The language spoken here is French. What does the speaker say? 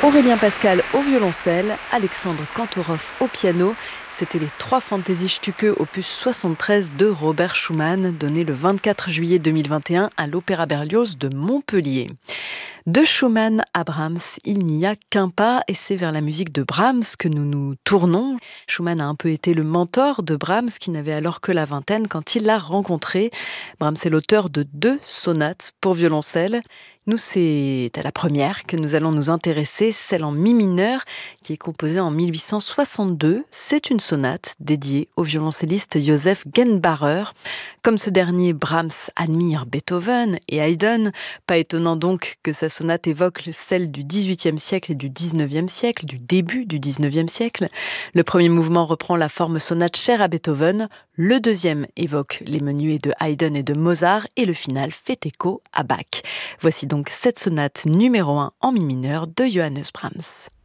Aurélien Pascal au violoncelle, Alexandre Kantorov au piano. C'était les 3 Fantasiestücke opus 73 de Robert Schumann, donné le 24 juillet 2021 à l'Opéra Berlioz de Montpellier. De Schumann à Brahms, il n'y a qu'un pas et c'est vers la musique de Brahms que nous nous tournons. Schumann a un peu été le mentor de Brahms qui n'avait alors que la vingtaine quand il l'a rencontré. Brahms est l'auteur de 2 sonates pour violoncelle. Nous, c'est à la première que nous allons nous intéresser, celle en mi mineur, qui est composée en 1862. C'est une sonate dédiée au violoncelliste Joseph Genbacher. Comme ce dernier, Brahms admire Beethoven et Haydn. Pas étonnant donc que sa sonate évoque celle du XVIIIe siècle et du XIXe siècle, du début du XIXe siècle. Le premier mouvement reprend la forme sonate chère à Beethoven. Le deuxième évoque les menuets de Haydn et de Mozart. Et le final fait écho à Bach. Voici donc cette sonate numéro 1 en mi mineur de Johannes Brahms.